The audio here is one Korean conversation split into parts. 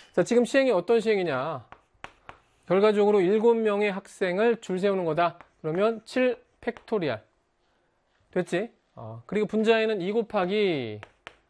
자, 지금 시행이 어떤 시행이냐. 결과적으로 7명의 학생을 줄 세우는 거다. 그러면 7 팩토리얼. 됐지? 그리고 분자에는 2 곱하기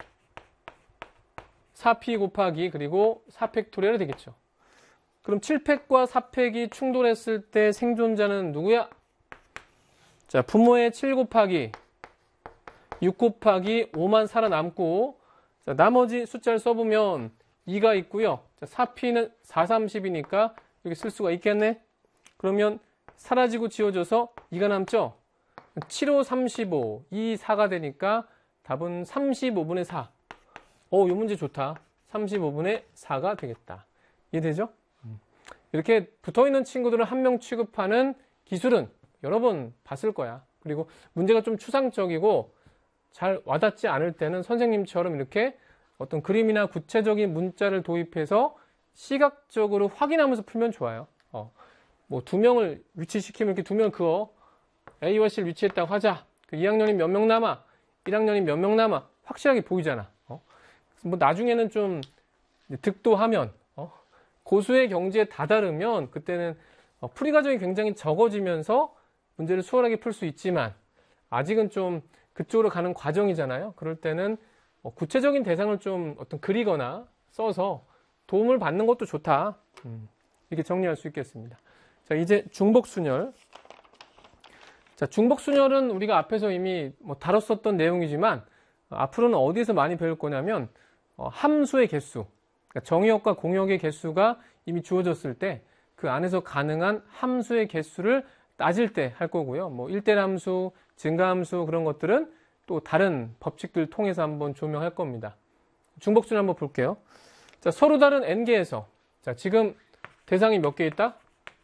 4p 곱하기 그리고 4 팩토리얼이 되겠죠. 그럼 7팩과 4팩이 충돌했을 때 생존자는 누구야? 자, 분모에 7 곱하기 6 곱하기 5만 살아남고, 자, 나머지 숫자를 써보면 2가 있고요. 자, 4p는 4, 30이니까 여기 쓸 수가 있겠네. 그러면 사라지고 지워져서 2가 남죠. 7, 5, 35, 2, 4가 되니까 답은 35분의 4. 이 문제 좋다. 35분의 4가 되겠다. 이해되죠? 이렇게 붙어있는 친구들을 한 명 취급하는 기술은 여러 번 봤을 거야. 그리고 문제가 좀 추상적이고 잘 와닿지 않을 때는 선생님처럼 이렇게 어떤 그림이나 구체적인 문자를 도입해서 시각적으로 확인하면서 풀면 좋아요. 뭐 2명을 위치시키면 이렇게 2명을 그어. A와 C를 위치했다고 하자. 그 2학년이 몇 명 남아? 1학년이 몇 명 남아? 확실하게 보이잖아. 뭐 나중에는 좀 득도하면, 고수의 경지에 다다르면 그때는 풀이 과정이 굉장히 적어지면서 문제를 수월하게 풀 수 있지만, 아직은 좀 그쪽으로 가는 과정이잖아요. 그럴 때는 구체적인 대상을 좀 어떤 그리거나 써서 도움을 받는 것도 좋다. 이렇게 정리할 수 있겠습니다. 자, 이제 중복순열. 자, 중복순열은 우리가 앞에서 이미 다뤘었던 내용이지만, 앞으로는 어디서 많이 배울 거냐면, 함수의 개수, 그러니까 정의역과 공역의 개수가 이미 주어졌을 때 그 안에서 가능한 함수의 개수를 따질 때 할 거고요. 뭐 1대 함수, 증가함수 그런 것들은 또 다른 법칙들 통해서 한번 조명할 겁니다. 중복순열 한번 볼게요. 자, 서로 다른 n개에서, 자, 지금 대상이 몇 개 있다?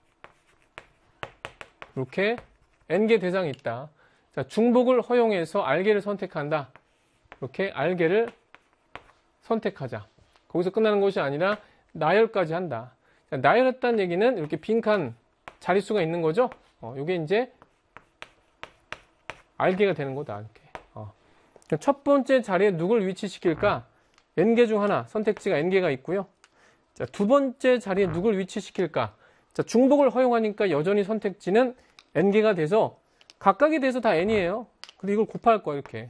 이렇게 n개 대상이 있다. 자, 중복을 허용해서 R개를 선택한다. 이렇게 R개를 선택하자. 거기서 끝나는 것이 아니라 나열까지 한다. 자, 나열했다는 얘기는 이렇게 빈칸 자릿수가 있는 거죠. 이게 이제 R개가 되는 거다. 이렇게. 첫 번째 자리에 누굴 위치시킬까? n개 중 하나, 선택지가 n개가 있고요. 자, 두 번째 자리에 누굴 위치시킬까? 자, 중복을 허용하니까 여전히 선택지는 n개가 돼서 각각에 대해서 다 n이에요. 근데 이걸 곱할 거야, 이렇게.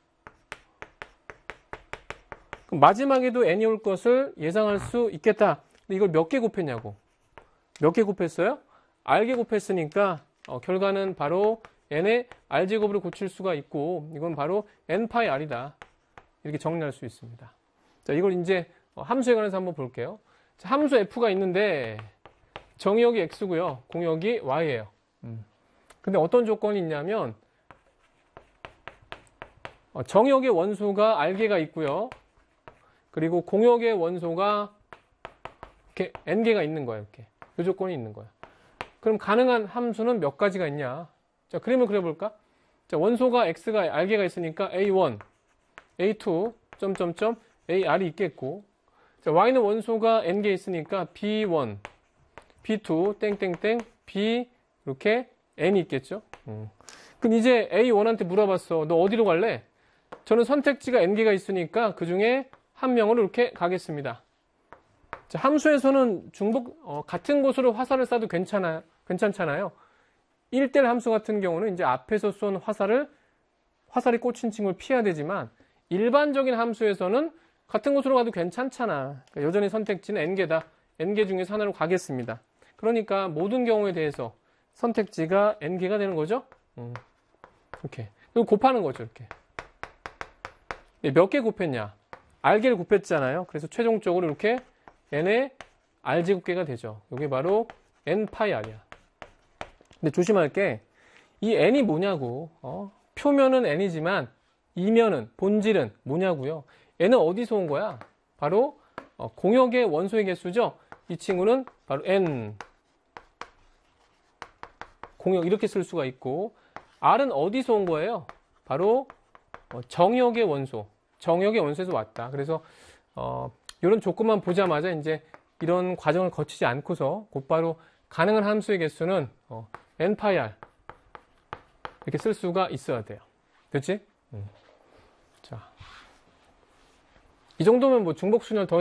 그럼 마지막에도 n이 올 것을 예상할 수 있겠다. 근데 이걸 몇 개 곱했냐고. 몇 개 곱했어요? r개 곱했으니까 결과는 바로 n의 r제곱으로 고칠 수가 있고, 이건 바로 n파이 r이다. 이렇게 정리할 수 있습니다. 자, 이걸 이제 함수에 관해서 한번 볼게요. 자, 함수 f가 있는데 정의역이 x고요. 공역이 y예요. 근데 어떤 조건이 있냐면, 정의역의 원소가 r개가 있고요. 그리고 공역의 원소가 이렇게 n개가 있는 거예요. 이렇게. 이 조건이 있는 거야. 그럼 가능한 함수는 몇 가지가 있냐? 자, 그림을 그려볼까? 자, 원소가 x가 r개가 있으니까 a1, a2, 점점점, ar이 있겠고, 자, y는 원소가 n개 있으니까 b1, b2, 땡땡땡, b 이렇게 n이 있겠죠? 그럼 이제 a1한테 물어봤어. 너 어디로 갈래? 저는 선택지가 n개가 있으니까 그 중에 한 명으로 이렇게 가겠습니다. 자, 함수에서는 중복, 같은 곳으로 화살을 쏴도 괜찮잖아요. 1대1 함수 같은 경우는 이제 앞에서 쏜 화살이 꽂힌 친구를 피해야 되지만, 일반적인 함수에서는 같은 곳으로 가도 괜찮잖아. 그러니까 여전히 선택지는 n개다. n개 중에서 하나로 가겠습니다. 그러니까 모든 경우에 대해서 선택지가 n개가 되는 거죠. 이렇게. 그리고 곱하는 거죠. 이렇게. 몇 개 곱했냐? r개를 곱했잖아요. 그래서 최종적으로 이렇게 n의 r제곱개가 되죠. 이게 바로 n파이 r이야. 근데 조심할 게, 이 n이 뭐냐고. 표면은 n이지만 이면은, 본질은 뭐냐고요. n은 어디서 온 거야? 바로 공역의 원소의 개수죠. 이 친구는 바로 n 공역, 이렇게 쓸 수가 있고, r은 어디서 온 거예요? 바로 정역의 원소, 정역의 원소에서 왔다. 그래서 이런 조건만 보자마자 이제 이런 과정을 거치지 않고서 곧바로 가능한 함수의 개수는 n파이 r 이렇게 쓸 수가 있어야 돼요. 됐지? 자, 이 정도면 뭐 중복순열 더